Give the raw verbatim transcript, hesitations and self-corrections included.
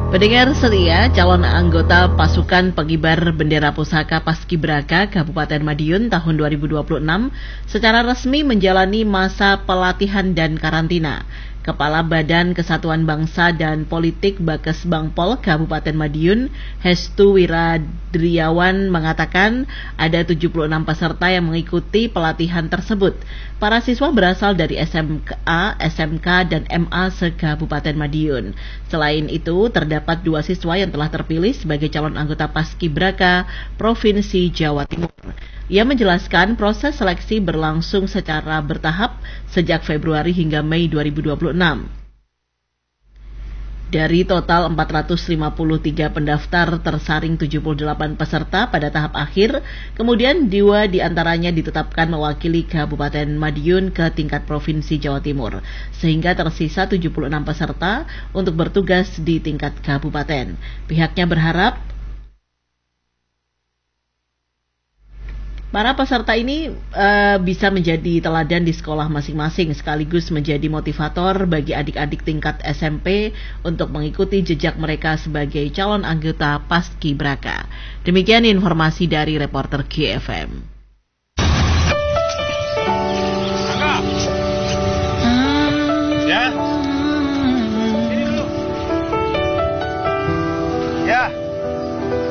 Pendengar setia, calon anggota pasukan pengibar bendera pusaka Paskibraka Kabupaten Madiun tahun dua ribu dua puluh enam secara resmi menjalani masa pelatihan dan karantina. Kepala Badan Kesatuan Bangsa dan Politik Bakes Bangpol Kabupaten Madiun, Hestu Wiradriawan mengatakan ada tujuh puluh enam peserta yang mengikuti pelatihan tersebut. Para siswa berasal dari S M A, S M K, dan M A se-Kabupaten Madiun. Selain itu, terdapat dua siswa yang telah terpilih sebagai calon anggota Paskibraka Provinsi Jawa Timur. Ia menjelaskan proses seleksi berlangsung secara bertahap sejak Februari hingga Mei dua ribu dua puluh enam. Dari total empat ratus lima puluh tiga pendaftar tersaring tujuh puluh delapan peserta pada tahap akhir, kemudian dua diantaranya ditetapkan mewakili Kabupaten Madiun ke tingkat Provinsi Jawa Timur, sehingga tersisa tujuh puluh enam peserta untuk bertugas di tingkat kabupaten. Pihaknya berharap para peserta ini uh, bisa menjadi teladan di sekolah masing-masing sekaligus menjadi motivator bagi adik-adik tingkat S M P untuk mengikuti jejak mereka sebagai calon anggota Paskibraka. Demikian informasi dari reporter Q F M.